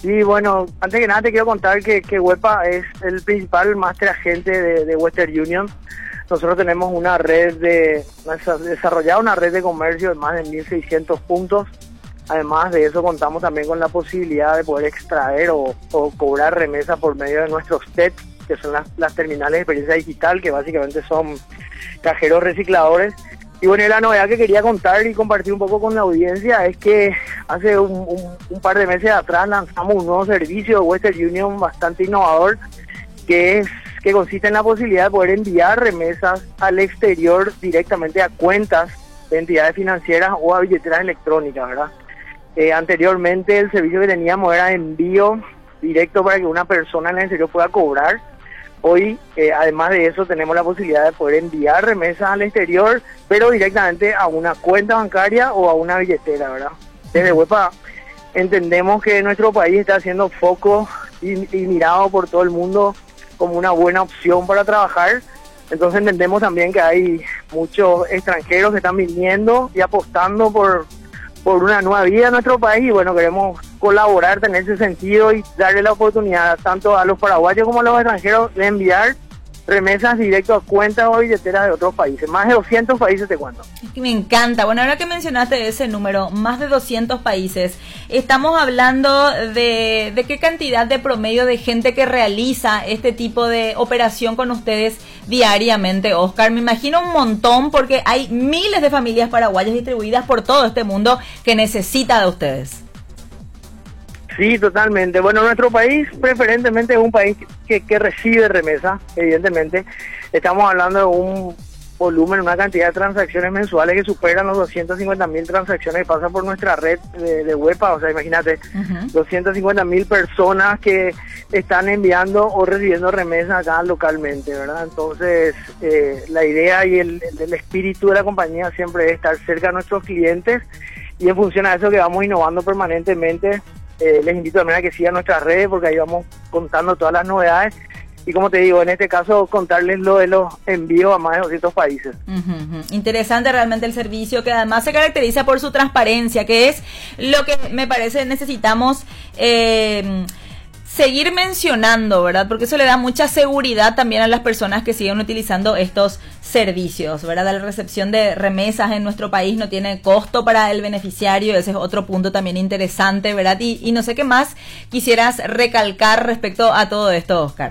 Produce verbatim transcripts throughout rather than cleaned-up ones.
Sí, bueno, antes que nada te quiero contar que, que Huepa es el principal máster agente de, de Western Union. Nosotros tenemos una red de, desarrollada una red de comercio de más de mil seiscientos puntos. Además de eso contamos también con la posibilidad de poder extraer o, o cobrar remesas por medio de nuestros T E D, que son las, las terminales de experiencia digital, que básicamente son cajeros recicladores. Y bueno, la novedad que quería contar y compartir un poco con la audiencia es que hace un, un, un par de meses atrás lanzamos un nuevo servicio de Western Union bastante innovador, que es que consiste en la posibilidad de poder enviar remesas al exterior directamente a cuentas de entidades financieras o a billeteras electrónicas, ¿verdad? Eh, anteriormente el servicio que teníamos era envío directo para que una persona en el exterior pueda cobrar. Hoy, eh, además de eso, tenemos la posibilidad de poder enviar remesas al exterior, pero directamente a una cuenta bancaria o a una billetera, ¿verdad? Desde Huepa entendemos que nuestro país está haciendo foco y, y mirado por todo el mundo como una buena opción para trabajar. Entonces entendemos también que hay muchos extranjeros que están viniendo y apostando por, por una nueva vida en nuestro país, y bueno, queremos colaborar en ese sentido y darle la oportunidad tanto a los paraguayos como a los extranjeros de enviar remesas directo a cuentas o billeteras de otros países. Más de doscientos países, te cuento. Es que me encanta. Bueno, ahora que mencionaste ese número, más de doscientos países, estamos hablando de, de qué cantidad de promedio de gente que realiza este tipo de operación con ustedes diariamente, Oscar. Me imagino un montón, porque hay miles de familias paraguayas distribuidas por todo este mundo que necesita de ustedes. Sí, totalmente. Bueno, nuestro país preferentemente es un país que, que recibe remesas, evidentemente. Estamos hablando de un volumen, una cantidad de transacciones mensuales que superan los doscientas cincuenta mil transacciones que pasan por nuestra red de, de Huepa. O sea, imagínate, uh-huh. doscientas cincuenta mil personas que están enviando o recibiendo remesas acá localmente, ¿verdad? Entonces, eh, la idea y el, el, el espíritu de la compañía siempre es estar cerca de nuestros clientes, y en función a eso que vamos innovando permanentemente. Eh, les invito también a que sigan nuestras redes, porque ahí vamos contando todas las novedades. Y como te digo, en este caso, contarles lo de los envíos a más de doscientos países. Uh-huh. Interesante realmente el servicio, que además se caracteriza por su transparencia, que es lo que me parece necesitamos eh, seguir mencionando, ¿verdad? Porque eso le da mucha seguridad también a las personas que siguen utilizando estos servicios, ¿verdad? La recepción de remesas en nuestro país no tiene costo para el beneficiario. Ese es otro punto también interesante, ¿verdad? Y, y no sé qué más quisieras recalcar respecto a todo esto, Oscar.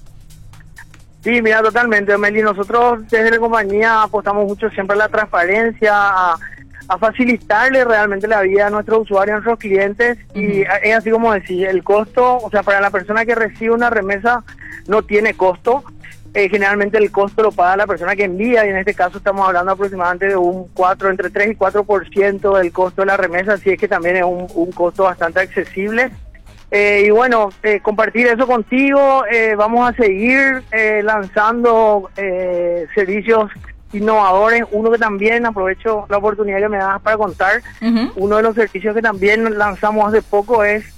Sí, mira, totalmente, Meli. Nosotros desde la compañía apostamos mucho siempre a la transparencia, a, a facilitarle realmente la vida a nuestros usuarios, a nuestros clientes. Uh-huh. Y es así como decir, el costo, o sea, para la persona que recibe una remesa no tiene costo. Eh, generalmente el costo lo paga la persona que envía, y en este caso estamos hablando aproximadamente de un cuatro, entre tres y cuatro por ciento del costo de la remesa, así es que también es un, un costo bastante accesible. Eh, y bueno, eh, compartir eso contigo. Eh, vamos a seguir eh, lanzando eh, servicios innovadores. Uno que también, aprovecho la oportunidad que me das para contar, uh-huh. uno de los servicios que también lanzamos hace poco es